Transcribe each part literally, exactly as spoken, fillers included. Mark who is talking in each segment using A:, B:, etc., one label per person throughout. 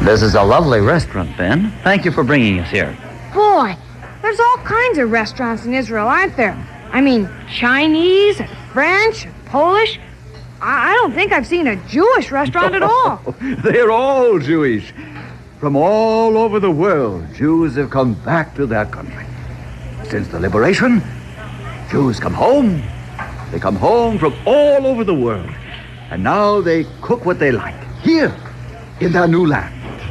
A: This is a lovely restaurant, Ben. Thank you for bringing us here.
B: Boy, there's all kinds of restaurants in Israel, aren't there? I mean, Chinese and French and Polish. I, I don't think I've seen a Jewish restaurant at all.
C: They're all Jewish. From all over the world, Jews have come back to their country. Since the liberation, Jews come home. They come home from all over the world. And now they cook what they like, here, in their new land.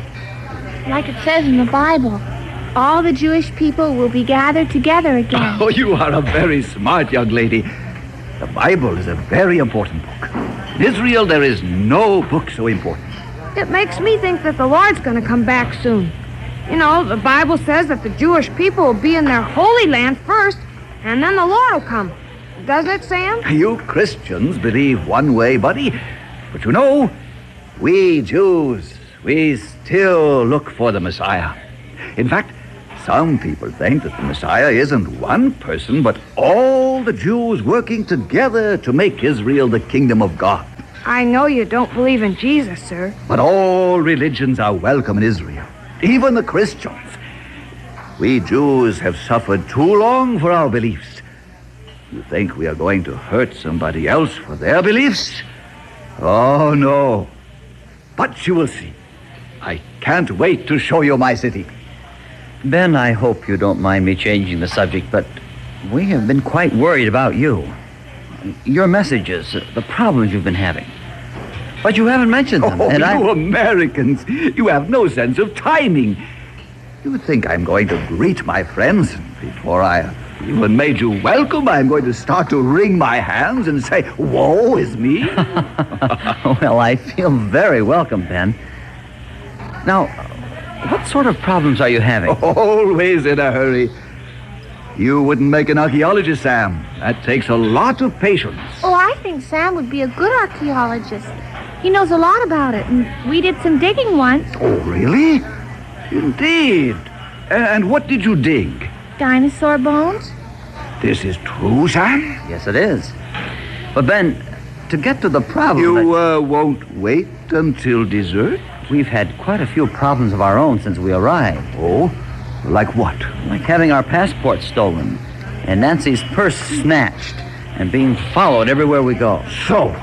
D: Like it says in the Bible, all the Jewish people will be gathered together again.
C: Oh, you are a very smart young lady. The Bible is a very important book. In Israel, there is no book so important.
B: It makes me think that the Lord's going to come back soon. You know, the Bible says that the Jewish people will be in their holy land first, and then the Lord will come. Doesn't it, Sam?
C: You Christians believe one way, buddy. But you know, we Jews, we still look for the Messiah. In fact, some people think that the Messiah isn't one person, but all the Jews working together to make Israel the kingdom of God.
B: I know you don't believe in Jesus, sir.
C: But all religions are welcome in Israel, even the Christians. We Jews have suffered too long for our beliefs. You think we are going to hurt somebody else for their beliefs? Oh, no. But you will see. I can't wait to show you my city.
A: Ben, I hope you don't mind me changing the subject, but we have been quite worried about you. Your messages, the problems you've been having. But you haven't mentioned them.
C: Oh,
A: and
C: you
A: I...
C: Americans, you have no sense of timing. You think I'm going to greet my friends before I even made you welcome? I'm going to start to wring my hands and say, woe is me?
A: Well, I feel very welcome, Ben. Now, what sort of problems are you having?
C: Always in a hurry. You wouldn't make an archaeologist, Sam. That takes a lot of patience.
D: Oh, I think Sam would be a good archaeologist. He knows a lot about it, and we did some digging once.
C: Oh, really? Indeed. And what did you dig?
D: Dinosaur bones?
C: This is true, Sam?
A: Yes, it is. But, Ben, to get to the problem...
C: You
A: that...
C: uh, won't wait until dessert?
A: We've had quite a few problems of our own since we arrived.
C: Oh? Like what?
A: Like having our passports stolen, and Nancy's purse snatched, and being followed everywhere we go.
C: So,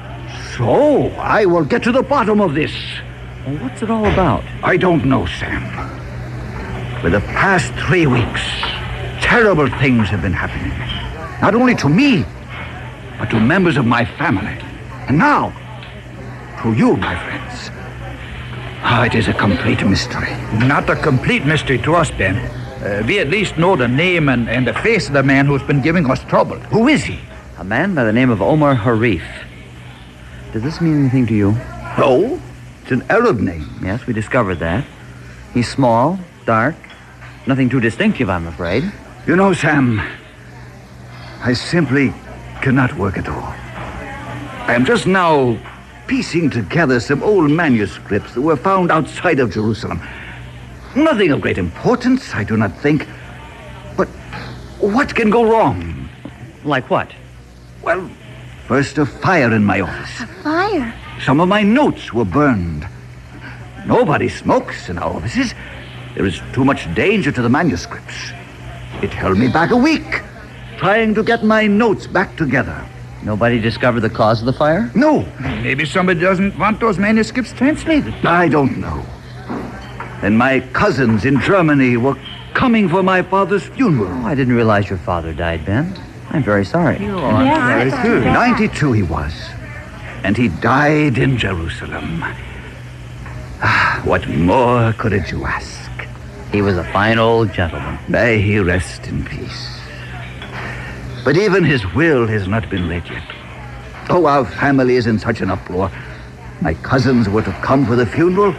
C: so, I will get to the bottom of this.
A: Well, what's it all about?
C: I don't know, Sam. For the past three weeks, terrible things have been happening. Not only to me, but to members of my family. And now, to you, my friends. Ah, it is a complete mystery.
E: Not a complete mystery to us, Ben. Uh, we at least know the name and, and the face of the man who's been giving us trouble.
C: Who is he?
A: A man by the name of Omar Harif. Does this mean anything to you?
C: Oh, it's an Arab name.
A: Yes, we discovered that. He's small, dark, nothing too distinctive, I'm afraid.
C: You know, Sam, I simply cannot work at all. I am just now piecing together some old manuscripts that were found outside of Jerusalem. Nothing of great importance, I do not think. But what can go wrong?
A: Like what?
C: Well, first a fire in my office.
D: A fire?
C: Some of my notes were burned. Nobody smokes in our offices. There is too much danger to the manuscripts. It held me back a week, trying to get my notes back together.
A: Nobody discovered the cause of the fire?
C: No.
E: Maybe somebody doesn't want those manuscripts translated.
C: I don't know. And my cousins in Germany were coming for my father's funeral.
A: Oh, I didn't realize your father died, Ben. I'm very sorry.
C: You are
D: Yeah,
C: very
D: I
C: good.
D: thought-
C: ninety-two he was. And he died in Jerusalem. Ah, what more could a Jew ask?
A: He was a fine old gentleman.
C: May he rest in peace. But even his will has not been read yet. Oh, our family is in such an uproar. My cousins were to come for the funeral.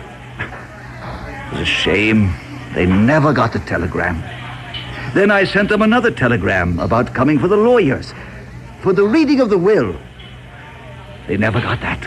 C: It was a shame. They never got the telegram. Then I sent them another telegram about coming for the lawyers, for the reading of the will. They never got that.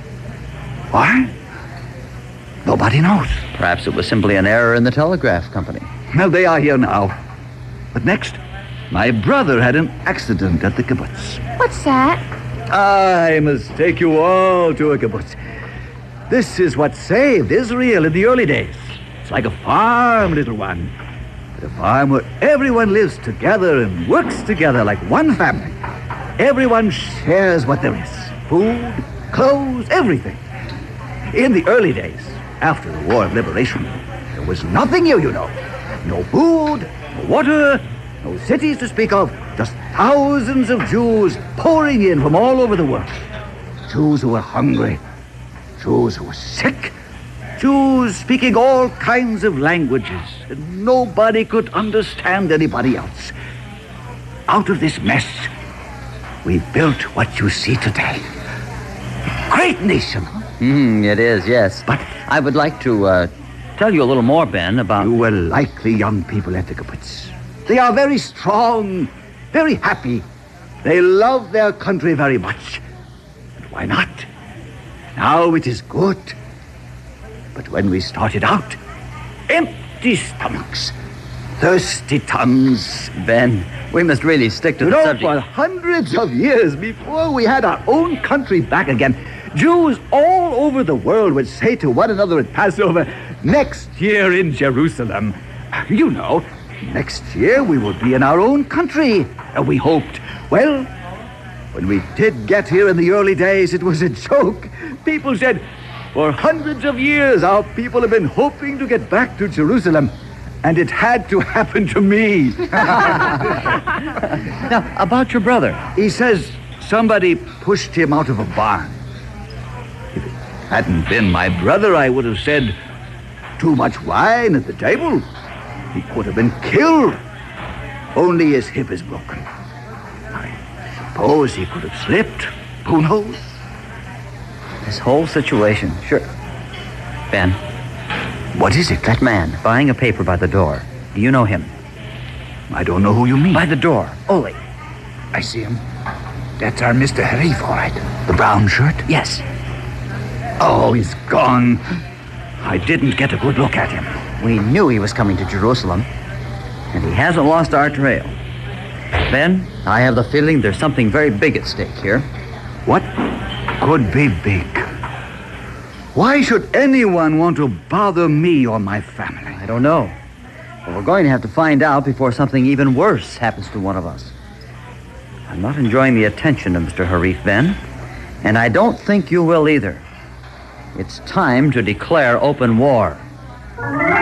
C: Why? Nobody knows.
A: Perhaps it was simply an error in the telegraph company.
C: Well, they are here now. But next, my brother had an accident at the kibbutz.
D: What's that?
C: I must take you all to a kibbutz. This is what saved Israel in the early days. It's like a farm, little one. But a farm where everyone lives together and works together like one family. Everyone shares what there is. Food, clothes, everything. In the early days, after the War of Liberation, there was nothing here, you know. No food, no water, no cities to speak of. Just thousands of Jews pouring in from all over the world. Jews who were hungry. Jews who were sick. Jews speaking all kinds of languages. And nobody could understand anybody else. Out of this mess, we built what you see today. A great nation.
A: Mm, it is, yes.
C: But
A: I would like to uh, tell you a little more, Ben, about...
C: You will like the young people at the kibbutz. They are very strong, very happy. They love their country very much. But why not? Now it is good. But when we started out, empty stomachs, thirsty tongues.
A: Ben, we must really stick to
C: You
A: the
C: know,
A: subject.
C: for hundreds of years before we had our own country back again, Jews all over the world would say to one another at Passover, next year in Jerusalem. You know, next year we will be in our own country. And we hoped. Well, when we did get here in the early days, it was a joke. People said, for hundreds of years, our people have been hoping to get back to Jerusalem. And it had to happen to me.
A: Now, about your brother.
C: He says somebody pushed him out of a barn. If it hadn't been my brother, I would have said, too much wine at the table. He could have been killed. Only his hip is broken. I suppose he could have slipped. Who knows?
A: This whole situation, sure. Ben,
C: What is it?
A: that man buying a paper by the door. Do you know him?
C: I don't know who you mean.
A: By the door. Ole.
E: I see him. That's our Mister Harif, all right.
C: The brown shirt?
A: Yes.
C: Oh, he's gone. I didn't get a good look at him.
A: We knew he was coming to Jerusalem, and he hasn't lost our trail. Ben, I have the feeling there's something very big at stake here.
C: What could be big? Why should anyone want to bother me or my family?
A: I don't know. But we're going to have to find out before something even worse happens to one of us. I'm not enjoying the attention of Mister Harif, Ben, and I don't think you will either. It's time to declare open war.